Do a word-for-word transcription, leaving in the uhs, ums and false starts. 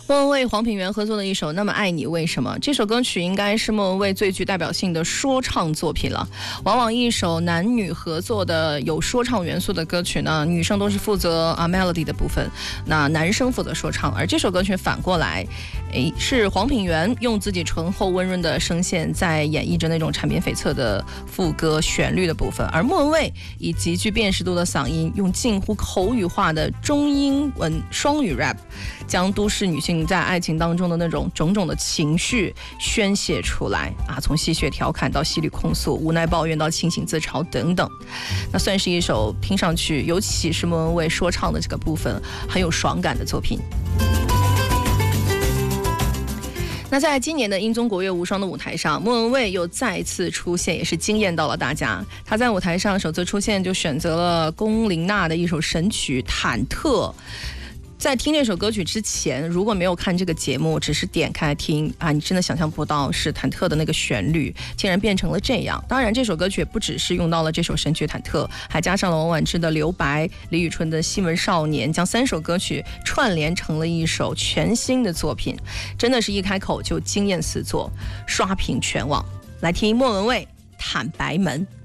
莫文蔚、黄品源合作的一首《那么爱你为什么》，这首歌曲应该是莫文蔚最具代表性的说唱作品了。往往一首男女合作的有说唱元素的歌曲呢，女生都是负责啊 melody 的部分，那男生负责说唱。而这首歌曲反过来，诶，是黄品源用自己醇厚温润的声线在演绎着那种缠绵悱恻的副歌旋律的部分，而莫文蔚以极具辨识度的嗓音，用近乎口语化的中英文双语 rap， 将都市女性在爱情当中的那种种种的情绪宣泄出来啊，从戏谑调侃到犀利控诉，无奈抱怨到清醒自嘲等等。那算是一首听上去，尤其是莫文蔚说唱的这个部分很有爽感的作品。那在今年的英宗国乐无双的舞台上，莫文蔚又再次出现，也是惊艳到了大家。她在舞台上首次出现就选择了龚琳娜的一首神曲《忐忑》。在听这首歌曲之前，如果没有看这个节目，只是点开听啊，你真的想象不到是忐忑的那个旋律竟然变成了这样。当然这首歌曲也不只是用到了这首神曲忐忑，还加上了王菀之的留白、李宇春的西门少年，将三首歌曲串联成了一首全新的作品，真的是一开口就惊艳四座，刷屏全网。来听莫文蔚《坦白门》。